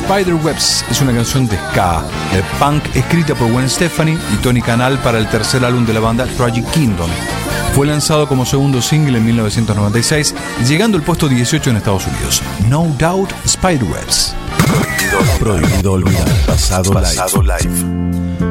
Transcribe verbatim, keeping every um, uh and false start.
Spiderwebs es una canción de ska, de punk escrita por Gwen Stefani y Tony Kanal para el tercer álbum de la banda, Tragic Kingdom. Fue lanzado como segundo single en mil novecientos noventa y seis, llegando al puesto dieciocho en Estados Unidos. No Doubt, Spiderwebs. Prohibido, prohibido olvidar. Pasado, pasado live. live.